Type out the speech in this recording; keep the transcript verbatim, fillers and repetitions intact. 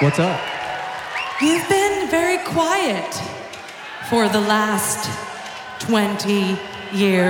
What's up? You've been very quiet for the last twenty years.